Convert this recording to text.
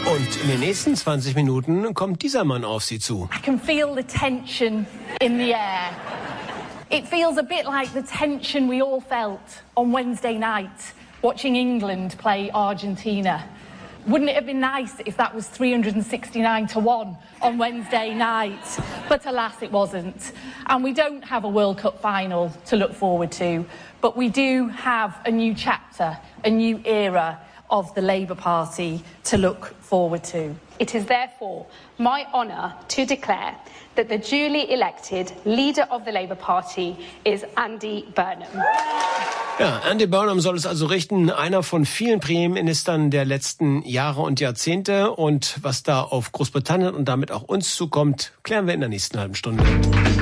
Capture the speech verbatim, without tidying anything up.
Und in den nächsten zwanzig Minuten kommt dieser Mann auf Sie zu. I can feel the tension in the air. It feels a bit like the tension we all felt on Wednesday night watching England play Argentina. Wouldn't it have been nice if that was three hundred sixty-nine to one on Wednesday night? But alas, it wasn't. And we don't have a World Cup final to look forward to, but we do have a new chapter, a new era of the Labour Party to look forward to. It is therefore my honour to declare that the duly elected leader of the Labour Party is Andy Burnham. Ja, Andy Burnham soll es also richten, einer von vielen Premierministern der letzten Jahre und Jahrzehnte. Und was da auf Großbritannien und damit auch uns zukommt, klären wir in der nächsten halben Stunde.